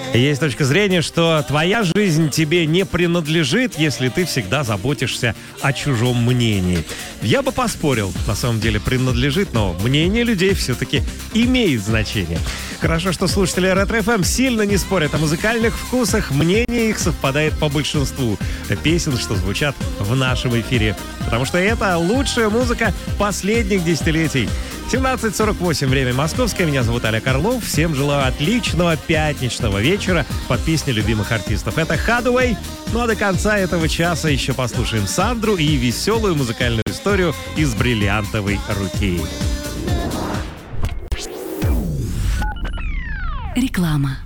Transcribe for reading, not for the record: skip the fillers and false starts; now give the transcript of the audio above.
Есть точка зрения, что твоя жизнь тебе не принадлежит, если ты всегда заботишься о чужом мнении. Я бы поспорил, на самом деле принадлежит, но мнение людей все-таки имеет значение. Хорошо, что слушатели Ретро-ФМ сильно не спорят о музыкальных вкусах, мнение их совпадает по большинству песен, что звучат в нашем эфире. Потому что это лучшая музыка последних десятилетий. 17:48, время московское. Меня зовут Олег Орлов. Всем желаю отличного пятничного вечера под песни любимых артистов. Это Hathaway. Ну а до конца этого часа еще послушаем Сандру и веселую музыкальную историю из бриллиантовой руки. Реклама.